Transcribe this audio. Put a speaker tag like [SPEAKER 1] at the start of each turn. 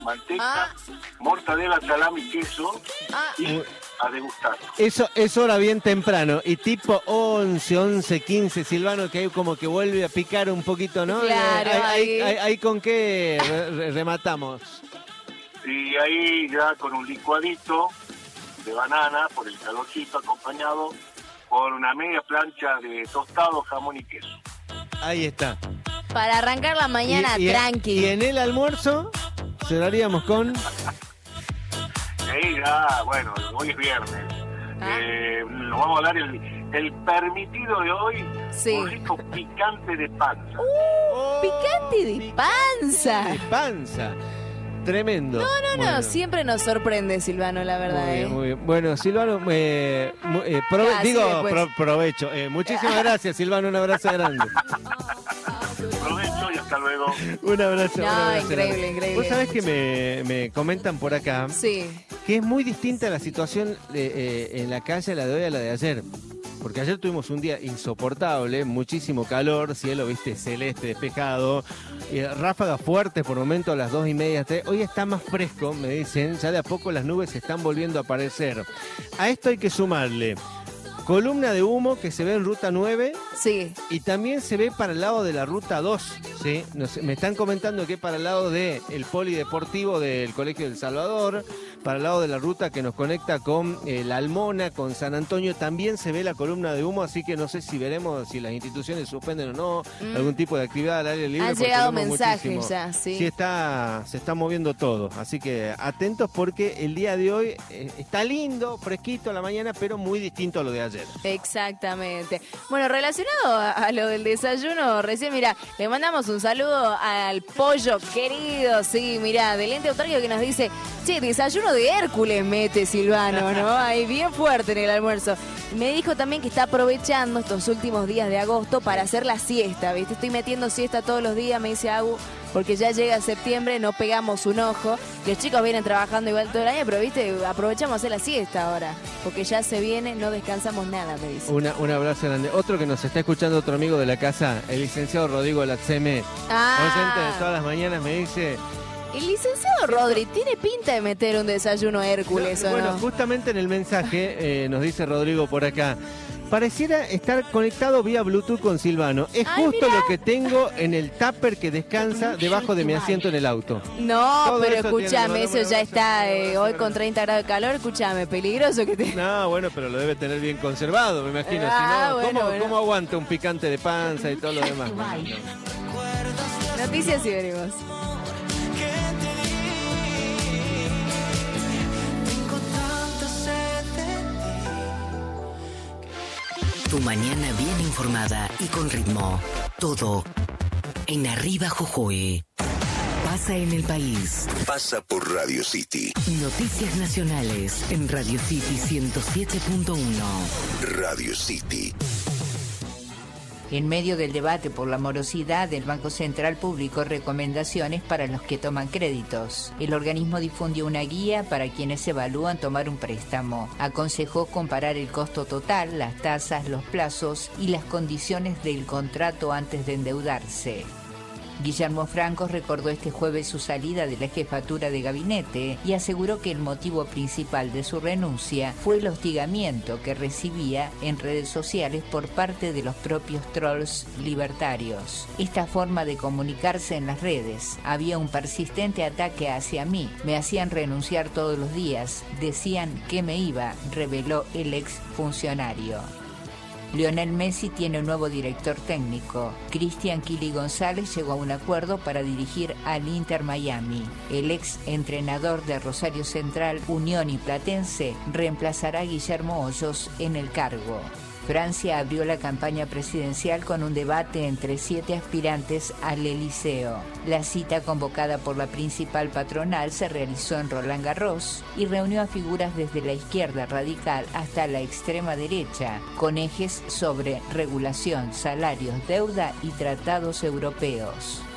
[SPEAKER 1] manteca, mortadela, salami, queso y a degustar.
[SPEAKER 2] Eso es hora bien temprano. Y tipo 11:15, Silvano, que hay como que vuelve a picar un poquito, ¿no?
[SPEAKER 3] Claro,
[SPEAKER 2] ¿Hay con qué rematamos?
[SPEAKER 1] Y ahí ya con un licuadito de banana por el calorcito, acompañado por una media plancha de tostado, jamón y queso.
[SPEAKER 2] Ahí está.
[SPEAKER 3] Para arrancar la mañana tranqui.
[SPEAKER 2] Y en el almuerzo cerraríamos con...
[SPEAKER 1] Ahí ya, bueno, hoy es viernes. Nos vamos a dar el permitido de hoy, un rico picante de panza.
[SPEAKER 3] Picante de panza.
[SPEAKER 2] De panza. Tremendo.
[SPEAKER 3] No,
[SPEAKER 2] bueno.
[SPEAKER 3] Siempre nos sorprende Silvano, la verdad.
[SPEAKER 2] Muy bien, muy bien. Bueno, Silvano, provecho. Muchísimas gracias, Silvano, un abrazo grande.
[SPEAKER 1] Provecho y hasta luego.
[SPEAKER 2] Un abrazo.
[SPEAKER 3] Increíble.
[SPEAKER 2] Vos sabés que me comentan por acá que es muy distinta la situación en la calle, la de hoy a la de ayer. Porque ayer tuvimos un día insoportable, muchísimo calor, cielo, viste, celeste, despejado, ráfagas fuertes por momento a las 2:30, 3. Hoy está más fresco, me dicen, ya de a poco las nubes se están volviendo a aparecer. A esto hay que sumarle columna de humo que se ve en ruta 9.
[SPEAKER 3] Sí.
[SPEAKER 2] Y también se ve para el lado de la ruta 2. ¿Sí? Me están comentando que para el lado del polideportivo del Colegio del Salvador, para el lado de la ruta que nos conecta con La Almona, con San Antonio, también se ve la columna de humo, así que no sé si veremos si las instituciones suspenden o no algún tipo de actividad al aire libre.
[SPEAKER 3] Han llegado mensajes ya, sí.
[SPEAKER 2] Sí, se está moviendo todo, así que atentos porque el día de hoy está lindo, fresquito a la mañana, pero muy distinto a lo de ayer.
[SPEAKER 3] Exactamente. Bueno, relacionado a lo del desayuno, recién, mira, le mandamos un saludo al pollo querido, sí, mira, del ente autarquio que nos dice, che, desayuno de Hércules mete Silvano, ¿no? Ahí bien fuerte en el almuerzo. Me dijo también que está aprovechando estos últimos días de agosto para hacer la siesta, ¿viste? Estoy metiendo siesta todos los días, me dice Agu, porque ya llega septiembre, no pegamos un ojo. Los chicos vienen trabajando igual todo el año, pero viste, aprovechamos a hacer la siesta ahora, porque ya se viene, no descansamos nada, me dice.
[SPEAKER 2] Un abrazo grande. Otro que nos está escuchando, otro amigo de la casa, el licenciado Rodrigo Latzeme, oyente de todas las mañanas, me dice...
[SPEAKER 3] El licenciado Rodri tiene pinta de meter un desayuno Hércules, ¿o no?
[SPEAKER 2] Bueno, justamente en el mensaje nos dice Rodrigo por acá, pareciera estar conectado vía Bluetooth con Silvano. Es justo lo que tengo en el tupper que descansa debajo de mi asiento en el auto.
[SPEAKER 3] No,
[SPEAKER 2] todo
[SPEAKER 3] pero
[SPEAKER 2] eso
[SPEAKER 3] escúchame, eso ya está hoy con 30 grados de calor, escúchame, peligroso que te...
[SPEAKER 2] No, bueno, pero lo debe tener bien conservado, me imagino. Si no, ¿cómo aguanta un picante de panza y todo lo demás?
[SPEAKER 3] Noticias y veremos.
[SPEAKER 4] Tu mañana bien informada y con ritmo. Todo en Arriba Jujuy. Pasa en el país.
[SPEAKER 5] Pasa por Radio City.
[SPEAKER 4] Noticias nacionales en Radio City 107.1.
[SPEAKER 5] Radio City.
[SPEAKER 6] En medio del debate por la morosidad, el Banco Central publicó recomendaciones para los que toman créditos. El organismo difundió una guía para quienes evalúan tomar un préstamo. Aconsejó comparar el costo total, las tasas, los plazos y las condiciones del contrato antes de endeudarse. Guillermo Franco recordó este jueves su salida de la jefatura de gabinete y aseguró que el motivo principal de su renuncia fue el hostigamiento que recibía en redes sociales por parte de los propios trolls libertarios. Esta forma de comunicarse en las redes, había un persistente ataque hacia mí, me hacían renunciar todos los días, decían que me iba, reveló el ex funcionario. Lionel Messi tiene un nuevo director técnico. Cristian Kili González llegó a un acuerdo para dirigir al Inter Miami. El ex entrenador de Rosario Central, Unión y Platense reemplazará a Guillermo Hoyos en el cargo. Francia abrió la campaña presidencial con un debate entre 7 aspirantes al Eliseo. La cita convocada por la principal patronal se realizó en Roland Garros y reunió a figuras desde la izquierda radical hasta la extrema derecha, con ejes sobre regulación, salarios, deuda y tratados europeos.